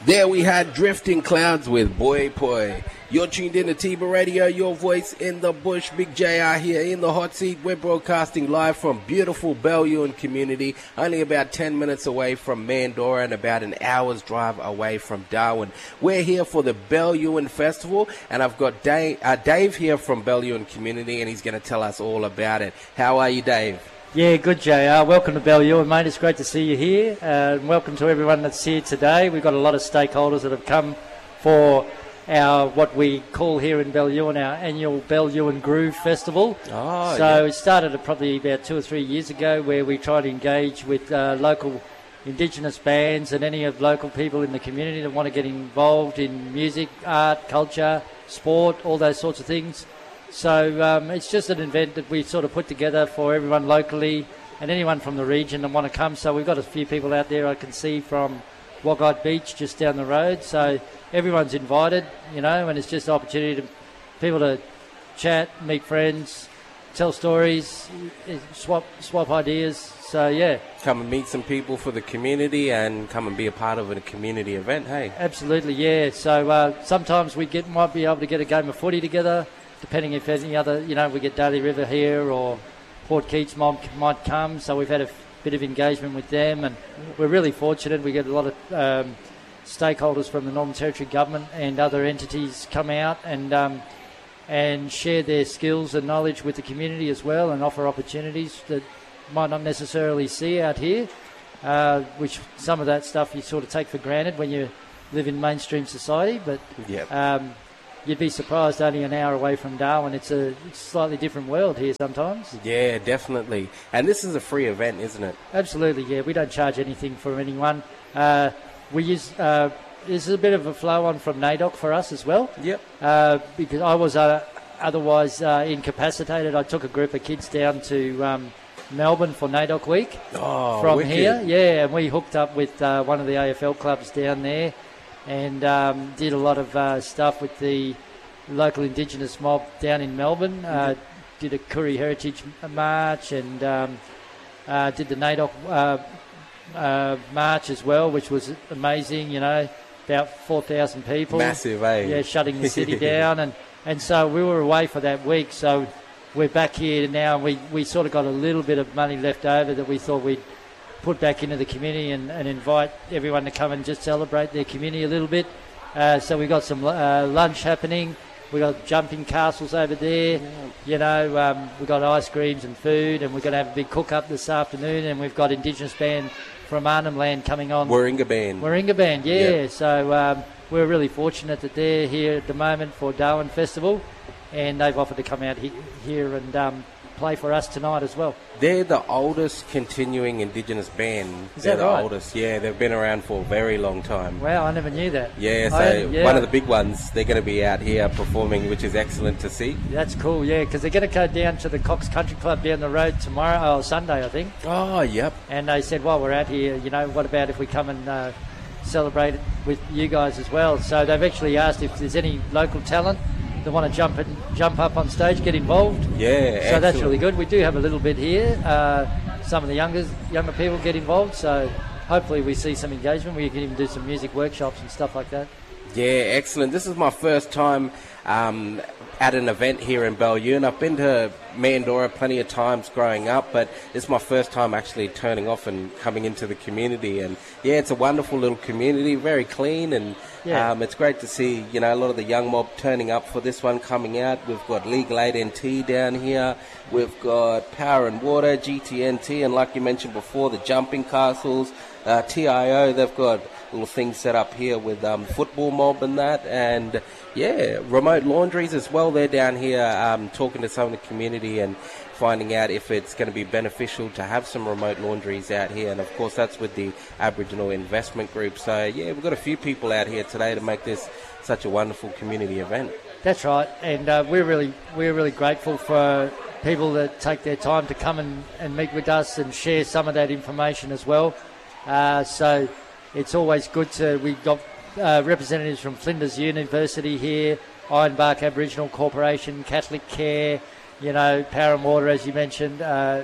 There we had Drifting Clouds with Boy Poi. You're tuned in to Tiba Radio, your voice in the bush. Big JR here in the hot seat. We're broadcasting live from beautiful Belyuen community, only about 10 minutes away from Mandorah and about an hour's drive away from Darwin. We're here for the Belyuen Festival, and I've got Dave here from Belyuen community, and he's going to tell us all about it. How are you, Dave? Yeah, good, JR. Welcome to Belyuen, mate. It's great to see you here. Welcome to everyone that's here today. We've got a lot of stakeholders that have come for our, what we call here in Belyuen, our annual Belyuen Groove Festival. It started probably about 2 or 3 years ago, where we try to engage with local Indigenous bands and any of local people in the community that want to get involved in music, art, culture, sport, all those sorts of things. So it's just an event that we sort of put together for everyone locally and anyone from the region that want to come. So we've got a few people out there I can see from Waggot Beach just down the road. So everyone's invited, you know, and it's just an opportunity to people to chat, meet friends, tell stories, swap ideas. So, yeah. Come and meet some people for the community and come and be a part of a community event, hey? Absolutely, yeah. So sometimes we might be able to get a game of footy together, depending if any other, you know, we get Daly River here or Port Keats might come. So we've had a bit of engagement with them, and we're really fortunate. We get a lot of stakeholders from the Northern Territory Government and other entities come out and share their skills and knowledge with the community as well, and offer opportunities that might not necessarily see out here, which some of that stuff you sort of take for granted when you live in mainstream society. But you'd be surprised, only an hour away from Darwin. It's a slightly different world here sometimes. Yeah, definitely. And this is a free event, isn't it? Absolutely, yeah. We don't charge anything for anyone. We use... this is a bit of a flow-on from NAIDOC for us as well. Yep. Because I was otherwise incapacitated. I took a group of kids down to Melbourne for NAIDOC Week from wicked. here. Yeah, and we hooked up with one of the AFL clubs down there, and did a lot of stuff with the local Indigenous mob down in Melbourne. Did a Koori Heritage March, and did the NAIDOC march as well, which was amazing, you know, about 4,000 people. Massive, eh? Yeah, shutting the city down. And so we were away for that week, so we're back here now, and we sort of got a little bit of money left over that we thought we'd put back into the community and invite everyone to come and just celebrate their community a little bit. So we got some lunch happening. We got jumping castles over there. You know, we got ice creams and food, and we're going to have a big cook-up this afternoon, and we've got Indigenous band from Arnhem Land coming on. Warringah Band, yeah. Yep. So we're really fortunate that they're here at the moment for Darwin Festival, and they've offered to come out here and play for us tonight as well. They're the oldest continuing Indigenous band. Is that They're the right? oldest, yeah. They've been around for a very long time. Wow, I never knew that. Yeah, so one of the big ones, they're going to be out here performing, which is excellent to see. That's cool, yeah, because they're going to go down to the Cox Country Club down the road Sunday, I think. Oh, yep. And they said, while we're out here, you know, what about if we come and celebrate it with you guys as well? So they've actually asked if there's any local talent that want to jump up on stage, get involved. Yeah, so excellent. That's really good. We do have a little bit here. Some of the younger people get involved, so hopefully we see some engagement. We can even do some music workshops and stuff like that. Yeah, excellent. This is my first time at an event here in Belyuen. I've been to Mandorah plenty of times growing up, but it's my first time actually turning off and coming into the community. And yeah, it's a wonderful little community, very clean, and it's great to see, you know, a lot of the young mob turning up for this one coming out. We've got Legal Aid NT down here. We've got Power and Water, GTNT, and like you mentioned before, the jumping castles, TIO. They've got little things set up here with football mob and that, and yeah, remote laundries as well. They're down here talking to some of the community and finding out if it's going to be beneficial to have some remote laundries out here. And of course that's with the Aboriginal Investment Group. So yeah, we've got a few people out here today to make this such a wonderful community event. That's right, and we're really grateful for people that take their time to come and meet with us and share some of that information as well. So it's always good we've got representatives from Flinders University here, Ironbark Aboriginal Corporation, Catholic Care, you know, Power and Water, as you mentioned,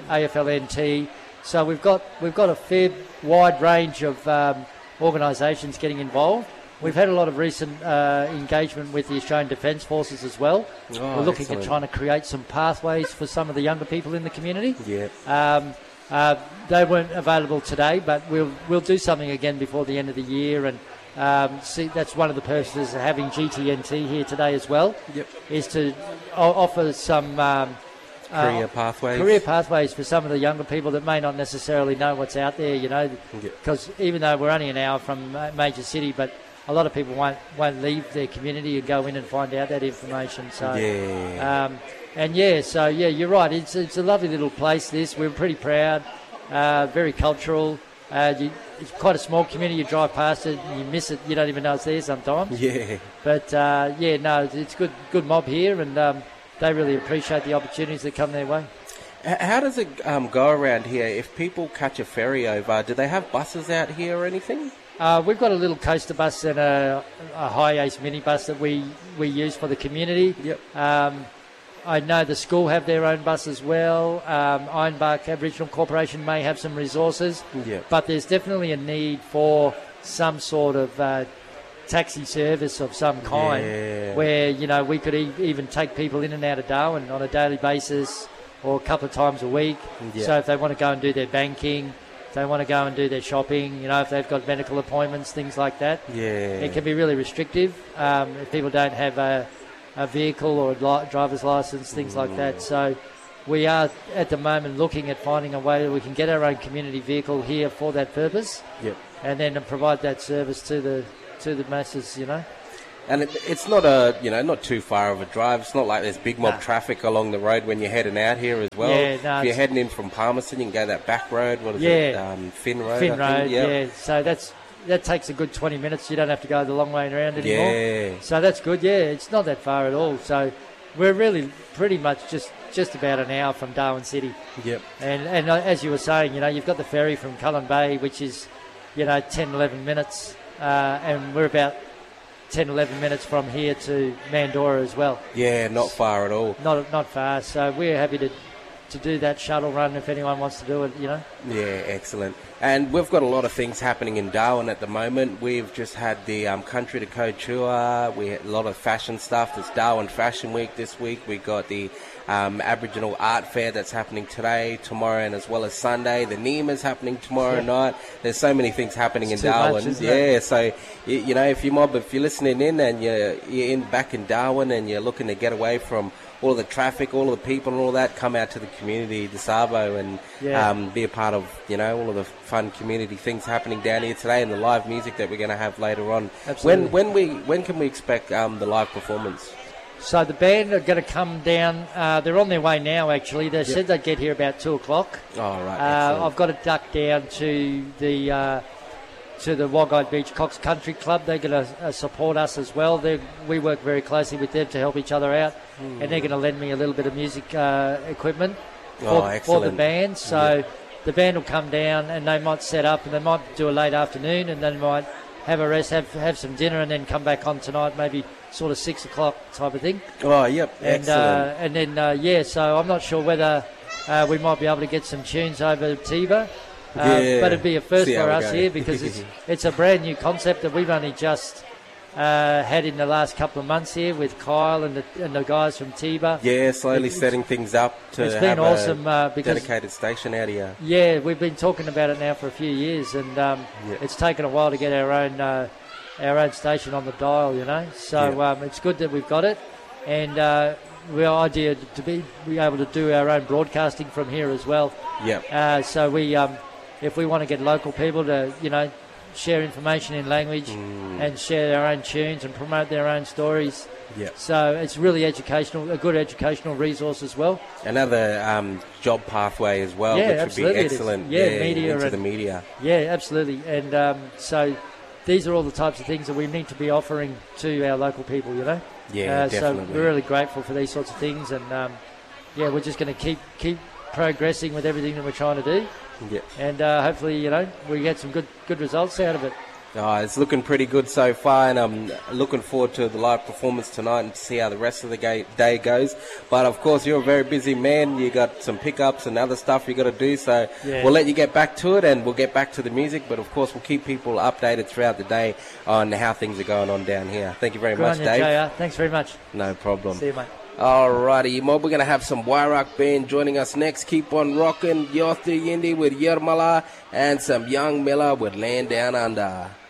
AFLNT. So we've got a fair wide range of organisations getting involved, We've had a lot of recent engagement with the Australian Defence Forces as well. We're looking at trying to create some pathways for some of the younger people in the community. They weren't available today, but we'll do something again before the end of the year. And see, that's one of the purposes of having GTNT here today as well, is to offer some career pathways for some of the younger people that may not necessarily know what's out there, you know, because even though we're only an hour from a major city, but a lot of people won't leave their community and go in and find out that information. So, you're right. It's a lovely little place. We're pretty proud, very cultural. It's quite a small community. You drive past it and you miss it. You don't even know it's there sometimes. But it's good mob here, and they really appreciate the opportunities that come their way. How does it go around here? If people catch a ferry over, do they have buses out here or anything? We've got a little coaster bus and a high-ace minibus that we use for the community. I know the school have their own bus as well. Ironbark Aboriginal Corporation may have some resources. But there's definitely a need for some sort of taxi service of some kind where, you know, we could even take people in and out of Darwin on a daily basis or a couple of times a week. So if they want to go and do their banking, if they want to go and do their shopping, you know, if they've got medical appointments, things like that. It can be really restrictive if people don't have a vehicle or a driver's license, things like that. So we are at the moment looking at finding a way that we can get our own community vehicle here for that purpose, and then provide that service to the masses, you know. And it's not not too far of a drive. It's not like there's big mob traffic along the road when you're heading out here as well. If you're heading in from Palmerston, you can go that back road. What is it? Finn Road. Finn Road. So that takes a good 20 minutes. You don't have to go the long way around anymore. So that's good. It's not that far at all. So we're really pretty much just about an hour from Darwin City. And as you were saying, you know, you've got the ferry from Cullen Bay, which is, you know, 10, 11 minutes. And we're about 10, 11 minutes from here to Mandorah as well. Not far at all. Not far. So we're happy to do that shuttle run if anyone wants to do it, you know. Excellent. And we've got a lot of things happening in Darwin at the moment. We've just had the Country to Code tour. We had a lot of fashion stuff. There's Darwin Fashion Week this week. We got the Aboriginal Art Fair that's happening today, tomorrow, and as well as Sunday. The NEAM is happening tomorrow night. There's so many things happening in Darwin. So you know, if you're listening in and you're back in Darwin and you're looking to get away from all of the traffic, all of the people and all that, come out to the community, the Sabo, and be a part of, you know, all of the fun community things happening down here today and the live music that we're going to have later on. Absolutely. When can we expect the live performance? So the band are going to come down. They're on their way now, actually. They said they'd get here about 2 o'clock. I've got to duck down to the Waggai Beach Cox Country Club. They're going to support us as well. We work very closely with them to help each other out, and they're going to lend me a little bit of music equipment for the band. So the band will come down and they might set up and they might do a late afternoon and then might have a rest, have some dinner, and then come back on tonight, maybe sort of 6 o'clock type of thing. Excellent. So I'm not sure whether we might be able to get some tunes over Tiva. But it'd be a first for us here because it's a brand new concept that we've only just had in the last couple of months here with Kyle and the guys from Tiba. Slowly setting things up to it's been have awesome, a because dedicated station out here. We've been talking about it now for a few years, and it's taken a while to get our own station on the dial, you know. So it's good that we've got it, and our idea to be able to do our own broadcasting from here as well. So we if we want to get local people to, you know, share information in language and share their own tunes and promote their own stories. So it's really educational, a good educational resource as well. Another job pathway as well, which would be excellent. Media into the media. Absolutely. And so these are all the types of things that we need to be offering to our local people, you know. Definitely. So we're really grateful for these sorts of things, and we're just going to keep progressing with everything that we're trying to do. And hopefully, you know, we get some good results out of it. It's looking pretty good so far, and I'm looking forward to the live performance tonight and to see how the rest of the day goes. But, of course, you're a very busy man. You got some pickups and other stuff you got to do, so we'll let you get back to it, and we'll get back to the music. But, of course, we'll keep people updated throughout the day on how things are going on down here. Thank you very much, Dave. JR. Thanks very much. No problem. See you, mate. Alrighty, Mob, we're going to have some Wairak band joining us next. Keep on rocking. Yothi Yindi with Yermala and some Young Miller with Land Down Under.